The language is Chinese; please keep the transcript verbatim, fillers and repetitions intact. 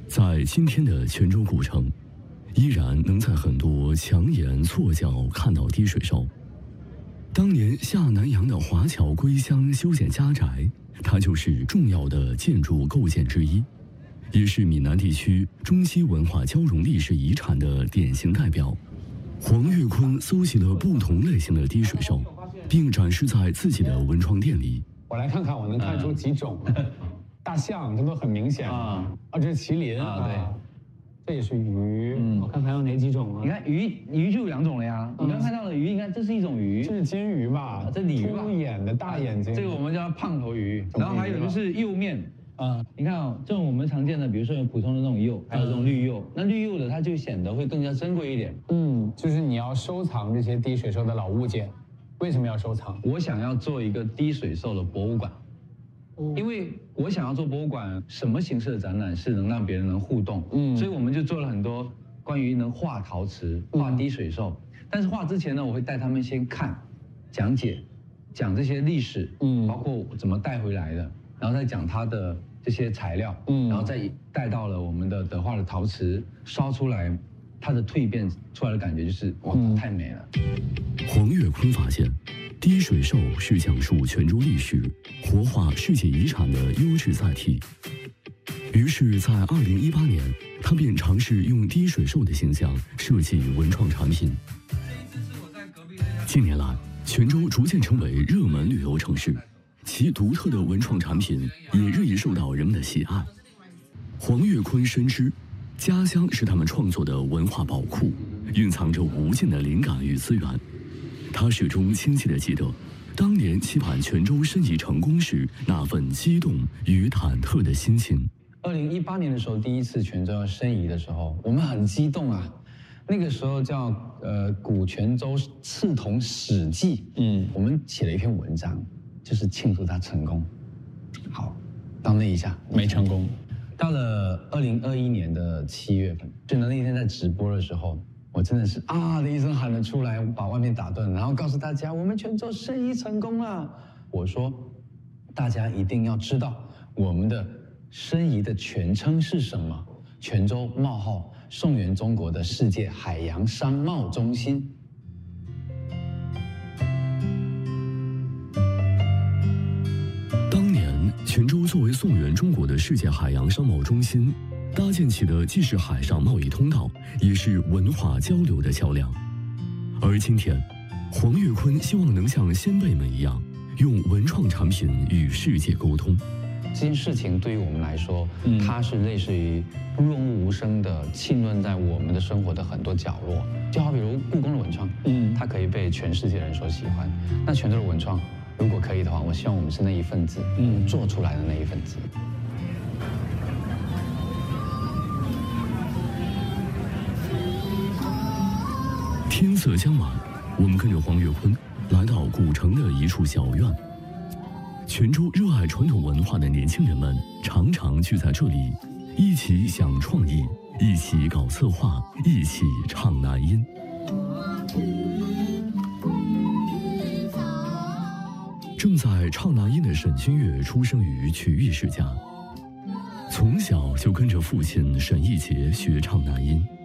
在今天的泉州古城，依然能在很多墙檐错角看到滴水兽。当年下南洋的华侨归乡修建家宅，它就是重要的建筑构件之一，也是闽南地区中西文化交融历史遗产的典型代表。黄岳坤搜集了不同类型的滴水兽，并展示在自己的文创店里。 我来看看，我能看出几种。嗯、大象，这都很明显啊。啊，这是麒麟啊，对。这也是鱼，嗯，我看还有哪几种啊？ 你看鱼，鱼就有两种了呀。嗯、你刚看到的鱼，你看这是一种鱼， 这是金鱼吧？ 这鲤鱼吧？ 凸眼的大眼睛， 这个我们叫胖头鱼。然后还有就是釉面。啊，你看哦，这种我们常见的，比如说有普通的那种釉，还有这种绿釉。那绿釉的它就显得会更加珍贵一点。 嗯，就是你要收藏这些滴水兽的老物件，为什么要收藏？ 我想要做一个滴水兽的博物馆，因为我想要做博物馆，什么形式的展览是能让别人能互动？嗯，所以我们就做了很多关于能画陶瓷、画滴水兽。嗯、但是画之前呢，我会带他们先看、讲解、讲这些历史，嗯，包括怎么带回来的，然后再讲它的这些材料，嗯，然后再带到了我们的德化的陶瓷烧出来，它的蜕变出来的感觉就是哇，嗯、太美了。 黄岳坤发现，滴水兽是讲述泉州历史、活化世界遗产的优质载体。于是，在二零一八年，他便尝试用滴水兽的形象设计文创产品。近年来，泉州逐渐成为热门旅游城市，其独特的文创产品也日益受到人们的喜爱。黄岳坤深知，家乡是他们创作的文化宝库，蕴藏着无尽的灵感与资源。他始终清晰地记得，当年期盼泉州申遗成功时那份激动与忐忑的心情。 二零一八年的时候，第一次泉州要申遗的时候，我们很激动啊。那个时候叫呃古泉州刺桐史记，嗯，我们写了一篇文章，就是庆祝它成功。好，到那一下没成功。 到了二零二一年的七月份，就那天在直播的时候，我真的是啊的一声喊了出来，把外面打断，然后告诉大家，我们泉州申遗成功了。我说，大家一定要知道我们的申遗的全称是什么？泉州冒号宋元中国的世界海洋商贸中心。 当年，泉州作为宋元中国的世界海洋商贸中心，搭建起的既是海上贸易通道，也是文化交流的桥梁。而今天，黄岳坤希望能像先辈们一样，用文创产品与世界沟通。 这件事情对于我们来说，嗯、它是类似于润物无声的浸润在我们的生活的很多角落。就好比如故宫的文创，嗯，它可以被全世界人所喜欢。那泉州的文创，如果可以的话，我希望我们是那一份子，嗯，做出来的那一份子。 天色将晚，我们跟着黄岳坤来到古城的一处小院。泉州热爱传统文化的年轻人们常常聚在这里，一起想创意，一起搞策划，一起唱南音。正在唱南音的沈新月出生于曲艺世家，从小就跟着父亲沈义杰学唱南音。